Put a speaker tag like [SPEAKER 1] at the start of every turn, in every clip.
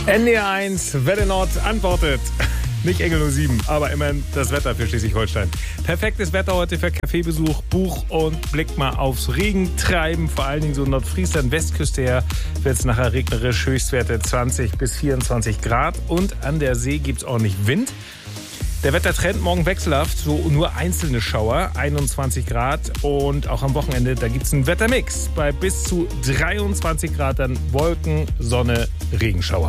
[SPEAKER 1] NDR1, Welle Nord antwortet. Nicht Engel 07, aber immerhin das Wetter für Schleswig-Holstein. Perfektes Wetter heute für Kaffeebesuch, Buch und Blick mal aufs Regentreiben. Vor allen Dingen so Nordfriesland, Westküste her wird es nachher regnerisch, Höchstwerte 20 bis 24 Grad. Und an der See gibt es ordentlich Wind. Der Wettertrend morgen wechselhaft, so nur einzelne Schauer, 21 Grad. Und auch am Wochenende, da gibt es einen Wettermix. Bei bis zu 23 Grad dann Wolken, Sonne, Regenschauer.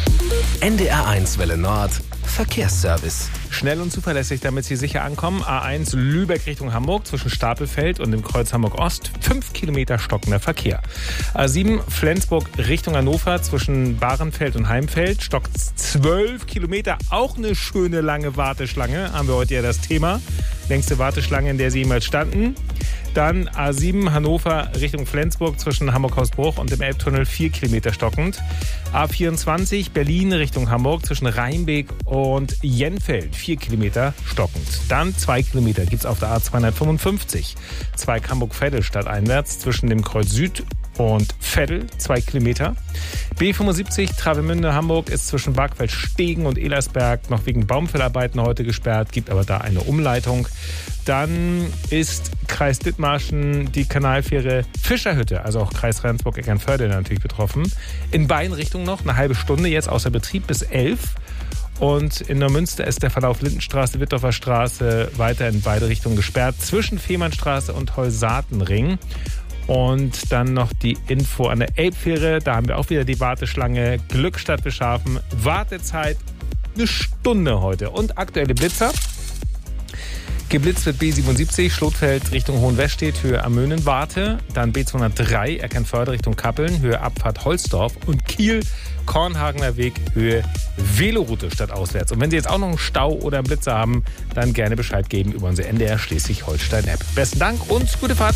[SPEAKER 2] NDR1 Welle Nord, Verkehrsservice.
[SPEAKER 1] Schnell und zuverlässig, damit Sie sicher ankommen. A1 Lübeck Richtung Hamburg zwischen Stapelfeld und dem Kreuz Hamburg-Ost. 5 Kilometer stockender Verkehr. A7 Flensburg Richtung Hannover zwischen Bahrenfeld und Heimfeld. Stockt 12 Kilometer. Auch eine schöne lange Warteschlange. Haben wir heute ja das Thema. Längste Warteschlange, in der Sie jemals standen. Dann A7 Hannover Richtung Flensburg zwischen Hamburg-Hausbruch und dem Elbtunnel 4 Kilometer stockend. A24 Berlin Richtung Hamburg zwischen Rheinbeek und Jenfeld 4 Kilometer stockend. Dann 2 Kilometer gibt es auf der A255. Zweig Hamburg-Veddel stadteinwärts zwischen dem Kreuz Süd und Veddel 2 Kilometer. B75 Travemünde Hamburg ist zwischen Bargfeld-Stegen und Elersberg noch wegen Baumfellarbeiten heute gesperrt, gibt aber da eine Umleitung. Dann ist Kreis Dithmarschen die Kanalfähre Fischerhütte, also auch Kreis Rendsburg-Eckernförde natürlich betroffen. In beiden Richtungen noch eine halbe Stunde, jetzt außer Betrieb bis 11. Und in Neumünster ist der Verlauf Lindenstraße, Wittorfer Straße weiter in beide Richtungen gesperrt, zwischen Fehmarnstraße und Holsatenring. Und dann noch die Info an der Elbfähre. Da haben wir auch wieder die Warteschlange. Glückstadt Bischhafen. Wartezeit eine Stunde heute. Und aktuelle Blitzer. Geblitzt wird B77, Schlotfeld Richtung Hohenwestedt, Höhe Amönen-Warte. Dann B203, Eckernförde Richtung Kappeln, Höhe Abfahrt Holzdorf. Und Kiel, Kornhagener Weg, Höhe Veloroute statt auswärts. Und wenn Sie jetzt auch noch einen Stau oder einen Blitzer haben, dann gerne Bescheid geben über unsere NDR Schleswig-Holstein-App. Besten Dank und gute Fahrt.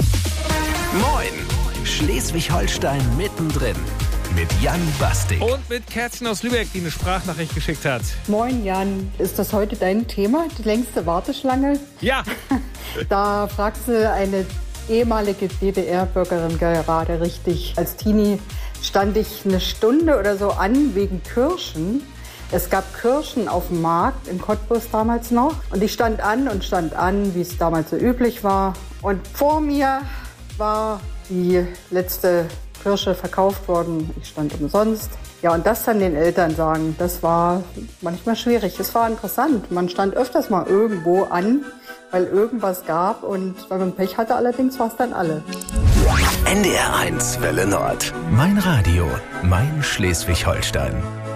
[SPEAKER 2] Moin, Schleswig-Holstein mittendrin. Mit Jan Bastik.
[SPEAKER 1] Und mit Kerstin aus Lübeck, die eine Sprachnachricht geschickt hat.
[SPEAKER 3] Moin Jan, ist das heute dein Thema, die längste Warteschlange?
[SPEAKER 1] Ja.
[SPEAKER 3] Da fragst du eine ehemalige DDR-Bürgerin gerade richtig. Als Teenie stand ich eine Stunde oder so an wegen Kirschen. Es gab Kirschen auf dem Markt in Cottbus damals noch. Und ich stand an, wie es damals so üblich war. Und vor mir war die letzte Kirsche verkauft worden. Ich stand umsonst. Ja, und das dann den Eltern sagen, das war manchmal schwierig. Es war interessant. Man stand öfters mal irgendwo an, weil irgendwas gab. Und weil man Pech hatte allerdings, war es dann alle.
[SPEAKER 2] NDR1 Welle Nord. Mein Radio, mein Schleswig-Holstein.